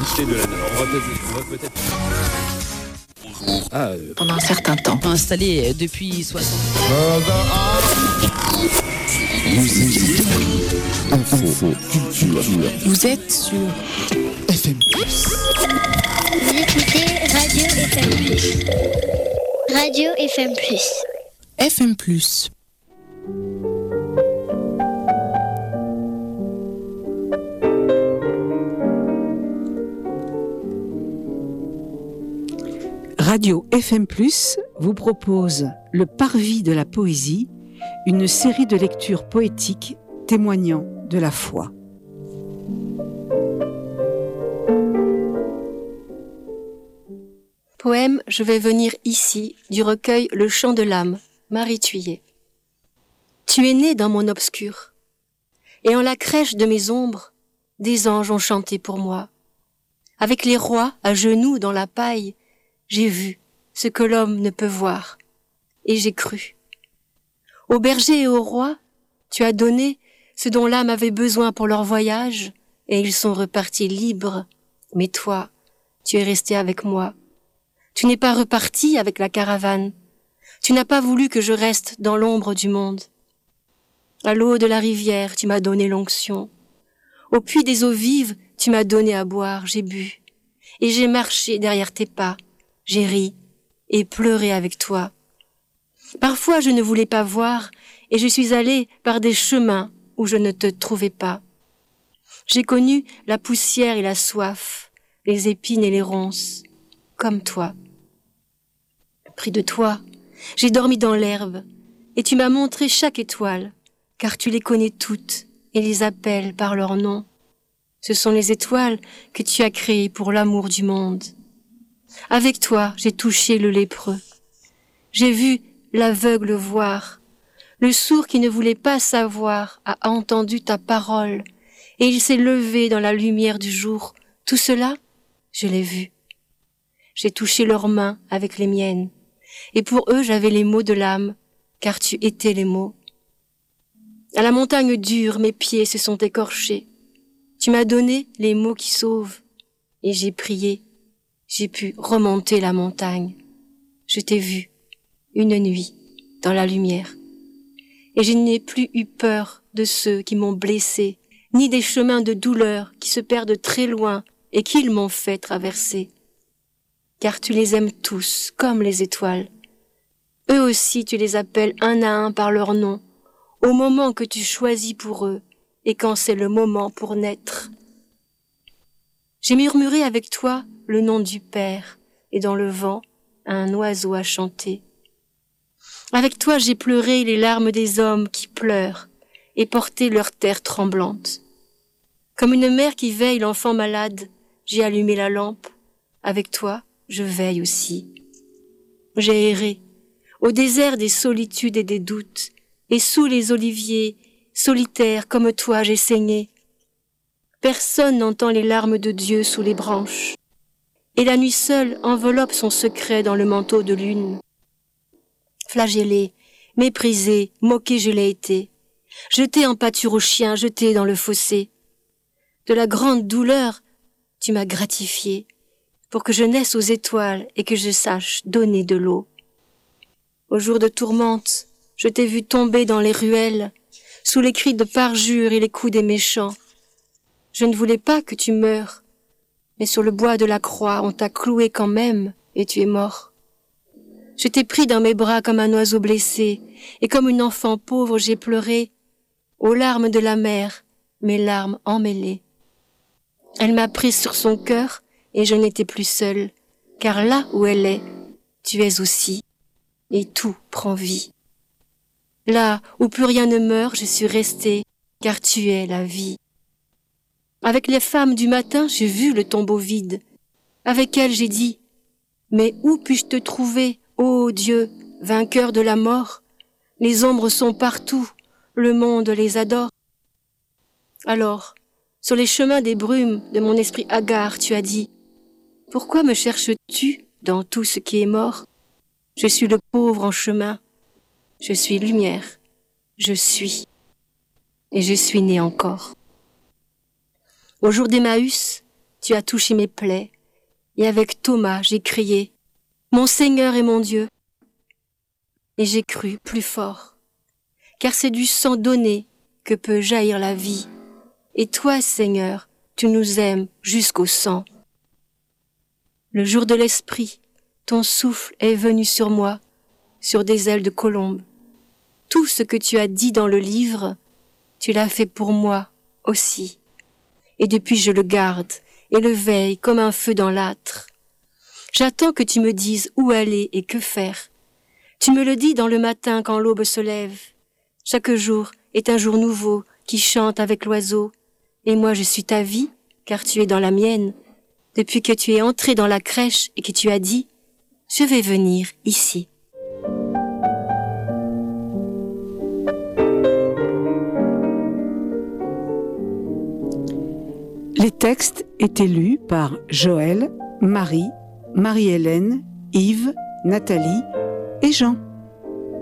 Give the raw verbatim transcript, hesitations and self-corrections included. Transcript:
C'est de la neuf. On va peut-être... On va peut-être... Ah, euh... Pendant un certain temps. Installé depuis soixante ans. Musique, info, culture. Vous êtes sur F M plus. Vous écoutez Radio F M plus. Radio F M plus. F M plus. Radio F M plus vous propose Le Parvis de la poésie, une série de lectures poétiques témoignant de la foi. Poème « Je vais venir ici » du recueil Le chant de l'âme, Marie Thuillier. Tu es né dans mon obscur, et en la crèche de mes ombres, des anges ont chanté pour moi. Avec les rois à genoux dans la paille, j'ai vu ce que l'homme ne peut voir, et j'ai cru. Aux bergers et aux rois, tu as donné ce dont l'âme avait besoin pour leur voyage, et ils sont repartis libres. Mais toi, tu es resté avec moi. Tu n'es pas reparti avec la caravane. Tu n'as pas voulu que je reste dans l'ombre du monde. À l'eau de la rivière, tu m'as donné l'onction. Au puits des eaux vives, tu m'as donné à boire, j'ai bu. Et j'ai marché derrière tes pas. J'ai ri et pleuré avec toi. Parfois je ne voulais pas voir et je suis allée par des chemins où je ne te trouvais pas. J'ai connu la poussière et la soif, les épines et les ronces, comme toi. Près de toi, j'ai dormi dans l'herbe et tu m'as montré chaque étoile, car tu les connais toutes et les appelles par leur nom. Ce sont les étoiles que tu as créées pour l'amour du monde. Avec toi, j'ai touché le lépreux. J'ai vu l'aveugle voir. Le sourd qui ne voulait pas savoir a entendu ta parole et il s'est levé dans la lumière du jour. Tout cela, je l'ai vu. J'ai touché leurs mains avec les miennes et pour eux, j'avais les mots de l'âme, car tu étais les mots. À la montagne dure, mes pieds se sont écorchés. Tu m'as donné les mots qui sauvent et j'ai prié. J'ai pu remonter la montagne. Je t'ai vu, une nuit, dans la lumière. Et je n'ai plus eu peur de ceux qui m'ont blessé, ni des chemins de douleur qui se perdent très loin et qu'ils m'ont fait traverser. Car tu les aimes tous, comme les étoiles. Eux aussi tu les appelles un à un par leur nom, au moment que tu choisis pour eux, et quand c'est le moment pour naître. J'ai murmuré avec toi le nom du Père, et dans le vent, un oiseau a chanté. Avec toi j'ai pleuré les larmes des hommes qui pleurent, et porté leur terre tremblante. Comme une mère qui veille l'enfant malade, j'ai allumé la lampe. Avec toi, je veille aussi. J'ai erré, au désert des solitudes et des doutes, et sous les oliviers, solitaire comme toi j'ai saigné. Personne n'entend les larmes de Dieu sous les branches. Et la nuit seule enveloppe son secret dans le manteau de lune. Flagellé, méprisé, moqué je l'ai été. Jeté en pâture aux chiens, jeté dans le fossé. De la grande douleur, tu m'as gratifié, pour que je naisse aux étoiles et que je sache donner de l'eau. Au jour de tourmente, je t'ai vu tomber dans les ruelles, sous les cris de parjure et les coups des méchants. Je ne voulais pas que tu meures, mais sur le bois de la croix, on t'a cloué quand même, et tu es mort. Je t'ai pris dans mes bras comme un oiseau blessé, et comme une enfant pauvre j'ai pleuré, aux larmes de la mer, mes larmes emmêlées. Elle m'a prise sur son cœur, et je n'étais plus seule, car là où elle est, tu es aussi, et tout prend vie. Là où plus rien ne meurt, je suis restée, car tu es la vie. Avec les femmes du matin, j'ai vu le tombeau vide. Avec elles, j'ai dit, mais où puis-je te trouver, ô Dieu, vainqueur de la mort? Les ombres sont partout, le monde les adore. Alors, sur les chemins des brumes de mon esprit hagard, tu as dit, pourquoi me cherches-tu dans tout ce qui est mort? Je suis le pauvre en chemin, je suis lumière, je suis, et je suis né encore. Au jour d'Emmaüs, tu as touché mes plaies, et avec Thomas, j'ai crié, mon Seigneur et mon Dieu. Et j'ai cru plus fort, car c'est du sang donné que peut jaillir la vie. Et toi, Seigneur, tu nous aimes jusqu'au sang. Le jour de l'esprit, ton souffle est venu sur moi, sur des ailes de colombe. Tout ce que tu as dit dans le livre, tu l'as fait pour moi aussi. Et depuis je le garde et le veille comme un feu dans l'âtre. J'attends que tu me dises où aller et que faire. Tu me le dis dans le matin quand l'aube se lève. Chaque jour est un jour nouveau qui chante avec l'oiseau. Et moi je suis ta vie, car tu es dans la mienne. Depuis que tu es entré dans la crèche et que tu as dit « Je vais venir ici ». Les textes étaient lus par Joël, Marie, Marie-Hélène, Yves, Nathalie et Jean.